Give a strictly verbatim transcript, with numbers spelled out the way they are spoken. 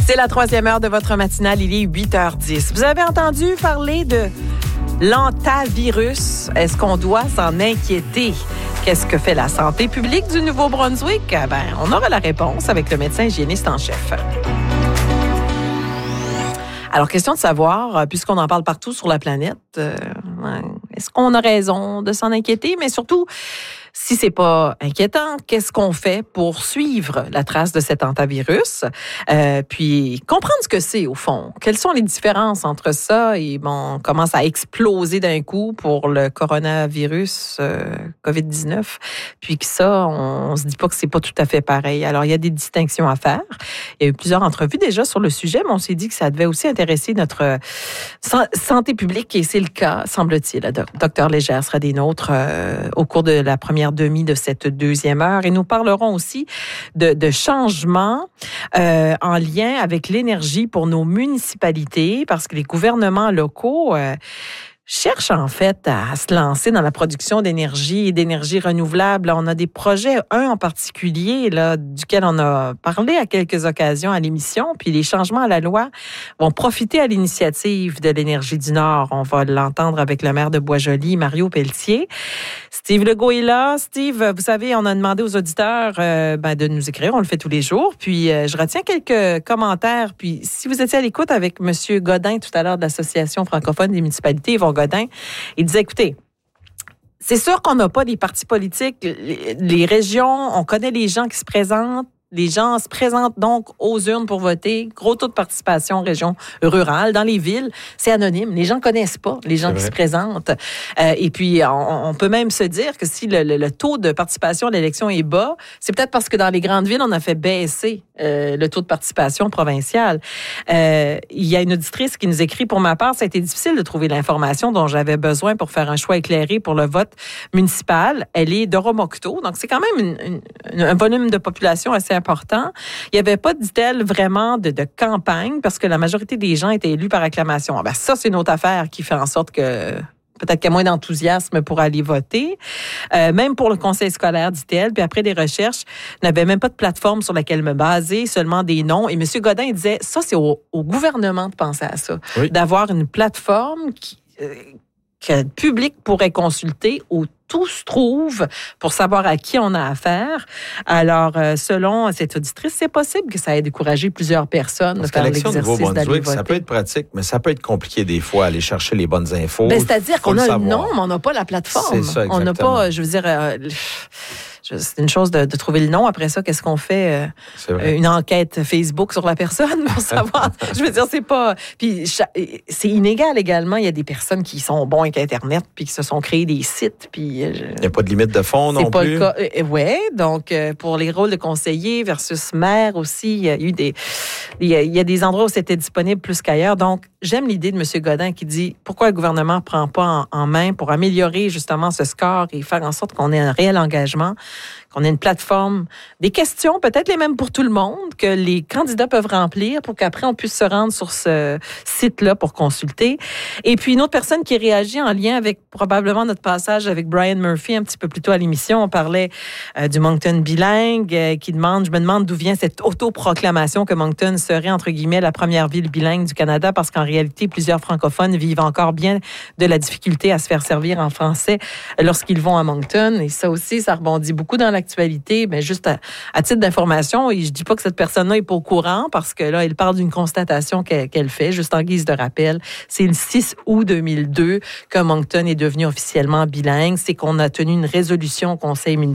C'est la troisième heure de votre matinale, il est huit heures dix. Vous avez entendu parler de l'hantavirus. Est-ce qu'on doit s'en inquiéter? Qu'est-ce que fait la santé publique du Nouveau-Brunswick? Ben, on aura la réponse avec le médecin hygiéniste en chef. Alors, question de savoir, puisqu'on en parle partout sur la planète, euh, est-ce qu'on a raison de s'en inquiéter? Mais surtout, si c'est pas inquiétant, qu'est-ce qu'on fait pour suivre la trace de cet hantavirus? Euh, puis, comprendre ce que c'est, au fond. Quelles sont les différences entre ça et, bon, on commence à exploser d'un coup pour le coronavirus euh, covid dix-neuf. Puis que ça, on, on se dit pas que c'est pas tout à fait pareil. Alors, il y a des distinctions à faire. Il y a eu plusieurs entrevues déjà sur le sujet, mais on s'est dit que ça devait aussi intéresser notre santé publique et c'est le cas, semble-t-il. Docteur Légère sera des nôtres euh, au cours de la première demi de cette deuxième heure et nous parlerons aussi de, de changements euh, en lien avec l'énergie pour nos municipalités parce que les gouvernements locaux euh, cherche en fait à se lancer dans la production d'énergie et d'énergie renouvelable. On a des projets, un en particulier, là, duquel on a parlé à quelques occasions à l'émission, puis les changements à la loi vont profiter à l'initiative de l'Énergie du Nord. On va l'entendre avec le maire de Boisjoli, Mario Pelletier. Steve Legault est là. Steve, vous savez, on a demandé aux auditeurs euh, ben, de nous écrire, on le fait tous les jours, puis euh, je retiens quelques commentaires. Puis si vous étiez à l'écoute avec M. Godin tout à l'heure de l'Association francophone des municipalités, Yvon Godin, il disait, écoutez, c'est sûr qu'on n'a pas des partis politiques. Les, les régions, on connaît les gens qui se présentent. Les gens se présentent donc aux urnes pour voter. Gros taux de participation en région rurale. Dans les villes, c'est anonyme. Les gens ne connaissent pas les gens qui se présentent. Euh, et puis, on, on peut même se dire que si le, le, le taux de participation à l'élection est bas, c'est peut-être parce que dans les grandes villes, on a fait baisser euh, le taux de participation provincial. Euh, il y a une auditrice qui nous écrit, pour ma part, ça a été difficile de trouver l'information dont j'avais besoin pour faire un choix éclairé pour le vote municipal. Elle est d'Oromocto, donc c'est quand même une, une, un volume de population assez important. Il n'y avait pas, dit-elle, vraiment de, de campagne parce que la majorité des gens étaient élus par acclamation. Ah ben ça, c'est une autre affaire qui fait en sorte que peut-être qu'il y a moins d'enthousiasme pour aller voter. Euh, même pour le conseil scolaire, dit-elle. Puis après des recherches, il n'avait même pas de plateforme sur laquelle me baser, seulement des noms. Et M. Godin disait, ça, c'est au, au gouvernement de penser à ça. Oui. D'avoir une plateforme qui, euh, que le public pourrait consulter où tout se trouve pour savoir à qui on a affaire. Alors, euh, selon cette auditrice, c'est possible que ça ait découragé plusieurs personnes de faire l'exercice d'aller voter. Ça peut être pratique, mais ça peut être compliqué des fois, aller chercher les bonnes infos. Ben, c'est-à-dire qu'on a le nom, mais on n'a pas la plateforme. C'est ça, exactement. On n'a pas, je veux dire... Euh, c'est une chose de, de trouver le nom. Après ça, qu'est-ce qu'on fait? Euh, une enquête Facebook sur la personne pour savoir. Je veux dire, c'est pas... Puis c'est inégal également. Il y a des personnes qui sont bons avec Internet puis qui se sont créés des sites. Puis je... il n'y a pas de limite de fonds non pas plus. Le cas. Euh, oui, donc euh, pour les rôles de conseiller versus maire aussi, il y a eu des... Il y a, il y a des endroits où c'était disponible plus qu'ailleurs. Donc, j'aime l'idée de M. Godin qui dit pourquoi le gouvernement ne prend pas en, en main pour améliorer justement ce score et faire en sorte qu'on ait un réel engagement, qu'on ait une plateforme, des questions, peut-être les mêmes pour tout le monde, que les candidats peuvent remplir pour qu'après on puisse se rendre sur ce site-là pour consulter. Et puis une autre personne qui réagit en lien avec probablement notre passage avec Brian Murphy un petit peu plus tôt à l'émission, on parlait euh, du Moncton bilingue euh, qui demande, je me demande d'où vient cette autoproclamation que Moncton serait entre guillemets la première ville bilingue du Canada parce qu'en réalité plusieurs francophones vivent encore bien de la difficulté à se faire servir en français lorsqu'ils vont à Moncton. Et ça aussi, ça rebondit beaucoup dans l'actualité. Mais juste à, à titre d'information, et je dis pas que cette personne-là est pas au courant parce que là, elle parle d'une constatation qu'elle, qu'elle fait, juste en guise de rappel. C'est le six août deux mille deux que Moncton est devenu officiellement bilingue. C'est qu'on a tenu une résolution au Conseil municipal